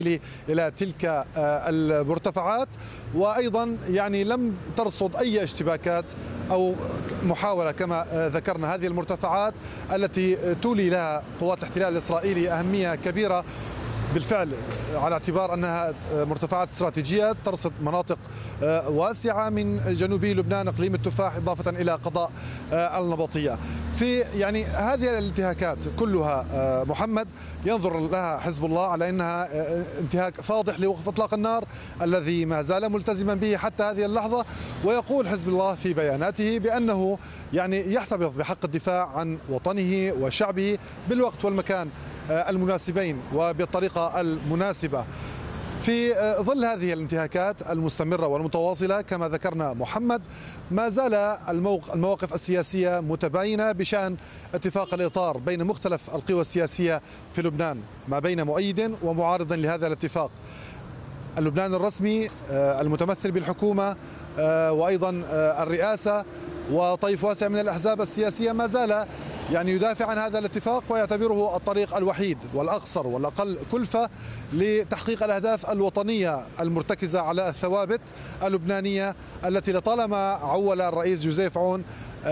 إلى تلك المرتفعات، وأيضا يعني لم ترصد أي اشتباكات أو محاولة كما ذكرنا. هذه المرتفعات التي تولي لها قوات الاحتلال الإسرائيلي أهمية كبيرة بالفعل، على اعتبار أنها مرتفعات استراتيجية ترصد مناطق واسعة من جنوبي لبنان، إقليم التفاح، إضافة إلى قضاء النبطية. في يعني هذه الانتهاكات كلها محمد ينظر لها حزب الله على أنها انتهاك فاضح لوقف إطلاق النار الذي ما زال ملتزما به حتى هذه اللحظة. ويقول حزب الله في بياناته بأنه يعني يحتفظ بحق الدفاع عن وطنه وشعبه بالوقت والمكان المناسبين وبالطريقة المناسبة. في ظل هذه الانتهاكات المستمرة والمتواصلة كما ذكرنا محمد، ما زال المواقف السياسية متباينة بشأن اتفاق الإطار بين مختلف القوى السياسية في لبنان، ما بين مؤيد ومعارض لهذا الاتفاق. اللبنان الرسمي المتمثل بالحكومة وأيضا الرئاسة وطيف واسع من الأحزاب السياسية ما زال يعني يدافع عن هذا الاتفاق ويعتبره الطريق الوحيد والأقصر والأقل كلفة لتحقيق الأهداف الوطنية المرتكزة على الثوابت اللبنانية التي لطالما عول الرئيس جوزيف عون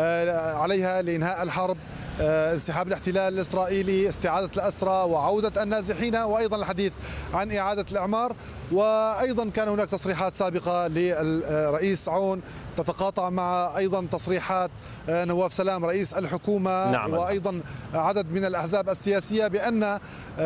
عليها لإنهاء الحرب، انسحاب الاحتلال الإسرائيلي، استعادة الأسرى وعودة النازحين، وأيضا الحديث عن إعادة الإعمار. وأيضا كان هناك تصريحات سابقة للرئيس عون تتقاطع مع أيضا تصريحات نواف سلام رئيس الحكومة. نعم. وأيضا عدد من الأحزاب السياسية بأن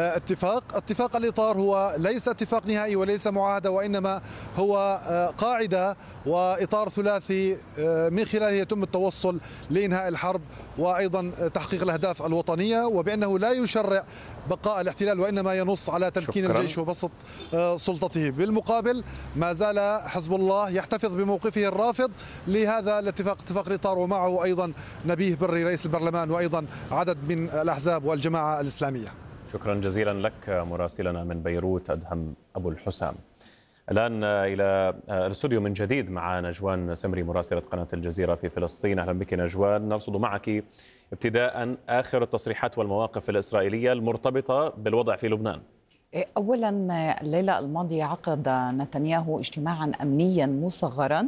اتفاق الإطار هو ليس اتفاق نهائي وليس معاهدة، وإنما هو قاعدة وإطار ثلاثي من خلاله يتم التوصل لإنهاء الحرب وأيضا تحقيق الأهداف الوطنية، وبأنه لا يشرع بقاء الاحتلال وإنما ينص على تمكين الجيش وبسط سلطته. بالمقابل ما زال حزب الله يحتفظ بموقفه الرافض لهذا الاتفاق، اتفاق الإطار، ومعه أيضا نبيه بري رئيس البرلمان وأيضا عدد من الأحزاب والجماعة الإسلامية. شكرا جزيلا لك مراسلنا من بيروت أدهم أبو الحسام. الآن إلى الاستوديو من جديد مع نجوان سمري مراسلة قناة الجزيرة في فلسطين. أهلا بك نجوان. نرصد معك ابتداء آخر التصريحات والمواقف الإسرائيلية المرتبطة بالوضع في لبنان. أولا الليلة الماضية عقد نتنياهو اجتماعا أمنيا مصغرا،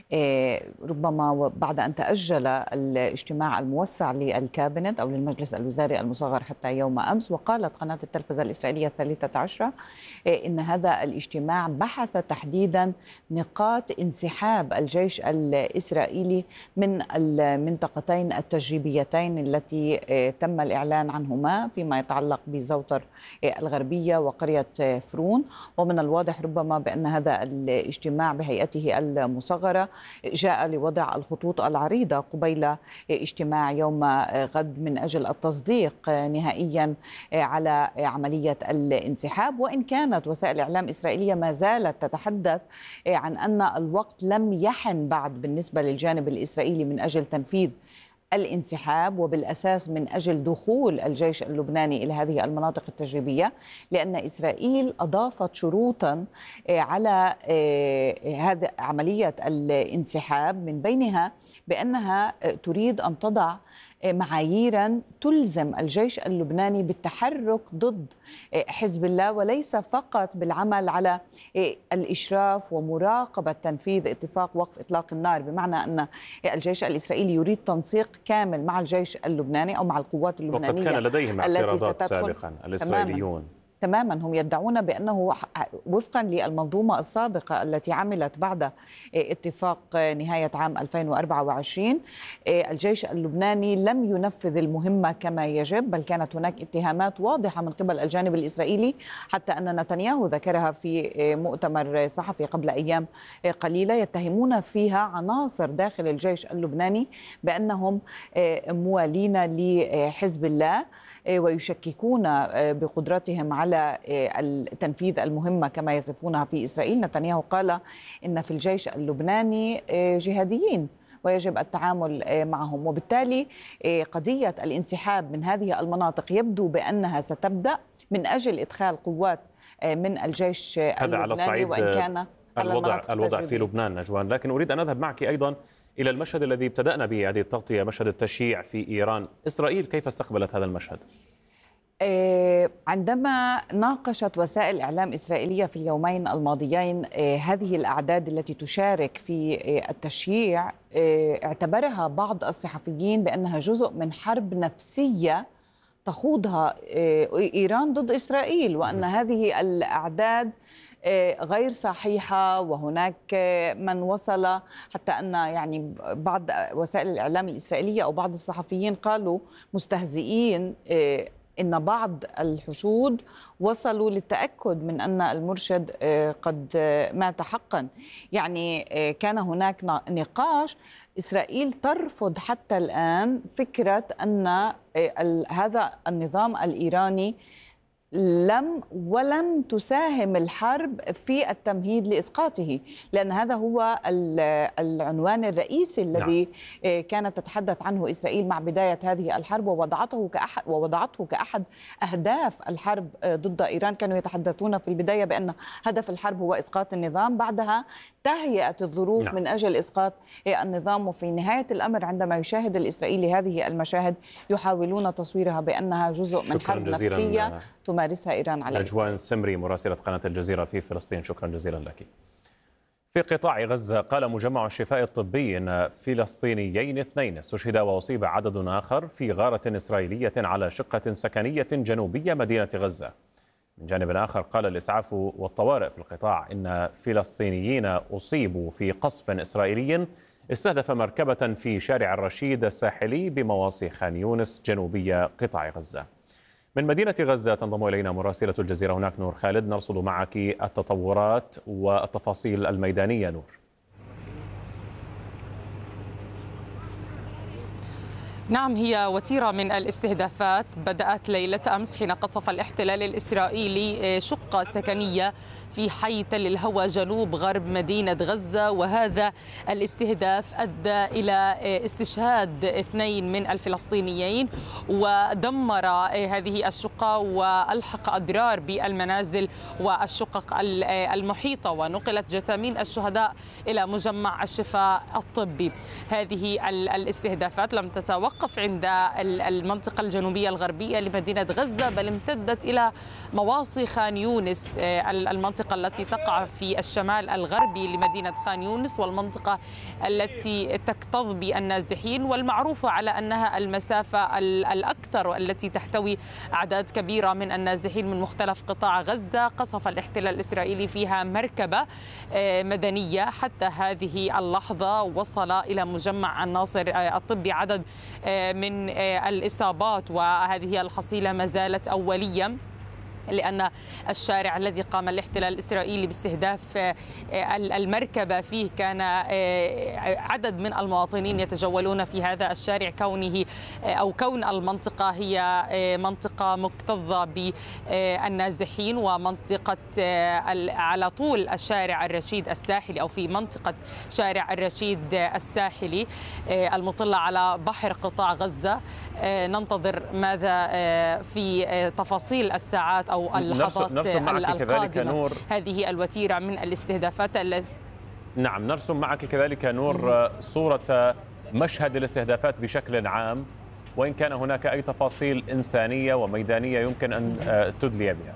ربما بعد أن تأجل الاجتماع الموسع للكابينت أو للمجلس الوزاري المصغر حتى يوم أمس. وقالت قناة التلفزة الإسرائيلية 13 إن هذا الاجتماع بحث تحديدا نقاط انسحاب الجيش الإسرائيلي من المنطقتين التجريبيتين التي تم الإعلان عنهما فيما يتعلق بزوتر الغربية وقرية فرون. ومن الواضح ربما بأن هذا الاجتماع بهيئته المصغرة جاء لوضع الخطوط العريضة قبيل اجتماع يوم غد من أجل التصديق نهائيا على عملية الانسحاب. وإن كانت وسائل الإعلام الإسرائيلية ما زالت تتحدث عن أن الوقت لم يحن بعد بالنسبة للجانب الإسرائيلي من أجل تنفيذ الانسحاب، وبالأساس من أجل دخول الجيش اللبناني إلى هذه المناطق التجريبية، لأن إسرائيل أضافت شروطا على هذه عملية الانسحاب، من بينها بأنها تريد أن تضع معاييرا تلزم الجيش اللبناني بالتحرك ضد حزب الله، وليس فقط بالعمل على الإشراف ومراقبة تنفيذ اتفاق وقف إطلاق النار، بمعنى أن الجيش الإسرائيلي يريد تنسيق كامل مع الجيش اللبناني أو مع القوات اللبنانية. وقد كان لديهم اعتراضات سابقا الإسرائيليون. تماما هم يدعون بأنه وفقا للمنظومة السابقة التي عملت بعد اتفاق نهاية عام 2024 الجيش اللبناني لم ينفذ المهمة كما يجب، بل كانت هناك اتهامات واضحة من قبل الجانب الإسرائيلي، حتى أن نتنياهو ذكرها في مؤتمر صحفي قبل أيام قليلة، يتهمون فيها عناصر داخل الجيش اللبناني بأنهم موالين لحزب الله ويشككون بقدرتهم على تنفيذ المهمة كما يصفونها في إسرائيل. نتنياهو قال إن في الجيش اللبناني جهاديين ويجب التعامل معهم، وبالتالي قضية الانسحاب من هذه المناطق يبدو بأنها ستبدأ من أجل إدخال قوات من الجيش اللبناني، وإن كان الوضع في لبنان نجوان. لكن أريد أن أذهب معك أيضا إلى المشهد الذي ابتدأنا به هذه التغطية، مشهد التشييع في إيران. إسرائيل كيف استقبلت هذا المشهد؟ عندما ناقشت وسائل إعلام إسرائيلية في اليومين الماضيين هذه الأعداد التي تشارك في التشييع، اعتبرها بعض الصحفيين بأنها جزء من حرب نفسية تخوضها إيران ضد إسرائيل، وأن هذه الأعداد غير صحيحة. وهناك من وصل حتى أن يعني بعض وسائل الإعلام الإسرائيلية أو بعض الصحفيين قالوا مستهزئين إن بعض الحشود وصلوا للتأكد من أن المرشد قد مات حقا. يعني كان هناك نقاش. إسرائيل ترفض حتى الآن فكرة أن هذا النظام الإيراني ولم تساهم الحرب في التمهيد لإسقاطه، لأن هذا هو العنوان الرئيسي الذي كانت تتحدث عنه إسرائيل مع بداية هذه الحرب، ووضعته كأحد أهداف الحرب ضد إيران. كانوا يتحدثون في البداية بأن هدف الحرب هو إسقاط النظام، بعدها تهيأت الظروف من أجل إسقاط النظام. وفي نهاية الأمر عندما يشاهد الإسرائيلي هذه المشاهد يحاولون تصويرها بأنها جزء من حرب نفسية تمارسها إيران على نجوان سمري مراسلة قناة الجزيرة في فلسطين، شكرا جزيلا لك. في قطاع غزة قال مجمع الشفاء الطبي أن فلسطينيين 2 استشهدا وأصيب عدد آخر في غارة إسرائيلية على شقة سكنية جنوبية مدينة غزة. من جانب آخر قال الإسعاف والطوارئ في القطاع إن فلسطينيين أصيبوا في قصف إسرائيلي استهدف مركبة في شارع الرشيد الساحلي بمواصي خان يونس جنوبية قطاع غزة. من مدينة غزة تنضم إلينا مراسلة الجزيرة هناك نور خالد، نرصد معك التطورات والتفاصيل الميدانية. نور. نعم، هي وتيرة من الاستهدافات بدأت ليلة أمس حين قصف الاحتلال الإسرائيلي شقة سكنية في حي تل الهوى جنوب غرب مدينة غزة، وهذا الاستهداف أدى إلى استشهاد 2 من الفلسطينيين ودمر هذه الشقة وألحق أضرار بالمنازل والشقق المحيطة، ونقلت جثامين الشهداء إلى مجمع الشفاء الطبي. هذه الاستهدافات لم تتوقف عند المنطقة الجنوبية الغربية لمدينة غزة، بل امتدت إلى مواصي خان يونس، المنطقة التي تقع في الشمال الغربي لمدينة خان يونس، والمنطقة التي تكتظ بالنازحين، والمعروفة على أنها المسافة الأكثر والتي تحتوي أعداد كبيرة من النازحين من مختلف قطاع غزة. قصف الاحتلال الإسرائيلي فيها مركبة مدنية. حتى هذه اللحظة وصل إلى مجمع الناصر الطبي عدد من الإصابات، وهذه الحصيلة ما زالت أولية، لأن الشارع الذي قام الاحتلال الإسرائيلي باستهداف المركبة فيه كان عدد من المواطنين يتجولون في هذا الشارع، كون المنطقة هي منطقة مكتظة بالنازحين، ومنطقة على طول الشارع الرشيد الساحلي أو في منطقة شارع الرشيد الساحلي المطلة على بحر قطاع غزة. ننتظر ماذا في تفاصيل الساعات أو اللحظات القادمة. هذه الوتيرة من الاستهدافات نعم، نرسم معك كذلك نور صورة مشهد الاستهدافات بشكل عام، وإن كان هناك أي تفاصيل إنسانية وميدانية يمكن أن تدلي بها.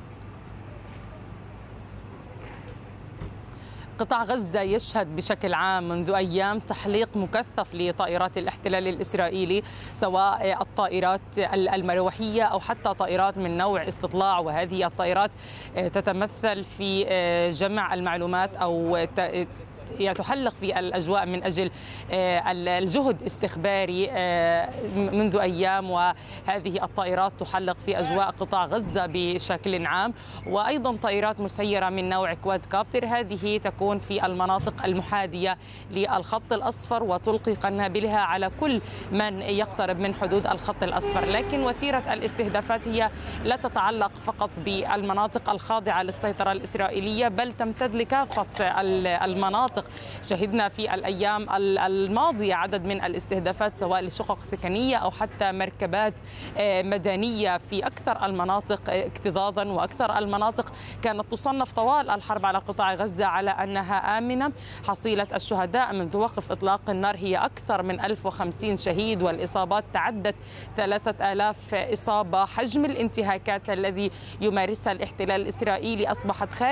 قطاع غزة يشهد بشكل عام منذ أيام تحليق مكثف لطائرات الاحتلال الإسرائيلي، سواء الطائرات المروحية أو حتى طائرات من نوع استطلاع، وهذه الطائرات تتمثل في جمع المعلومات أو تحلق في الأجواء من أجل الجهد استخباري منذ أيام، وهذه الطائرات تحلق في أجواء قطاع غزة بشكل عام، وأيضا طائرات مسيرة من نوع كواد كابتر، هذه تكون في المناطق المحاذية للخط الأصفر وتلقي قنابلها على كل من يقترب من حدود الخط الأصفر. لكن وتيرة الاستهدافات هي لا تتعلق فقط بالمناطق الخاضعة للسيطرة الإسرائيلية، بل تمتد لكافة المناطق المناطق. شهدنا في الأيام الماضية عدد من الاستهدافات سواء لشقق سكنية أو حتى مركبات مدنية في أكثر المناطق اكتظاظا، وأكثر المناطق كانت تصنف طوال الحرب على قطاع غزة على أنها آمنة. حصيلة الشهداء منذ وقف إطلاق النار هي أكثر من 1050 شهيد، والإصابات تعدت 3000 إصابة. حجم الانتهاكات الذي يمارسها الاحتلال الإسرائيلي أصبحت خارج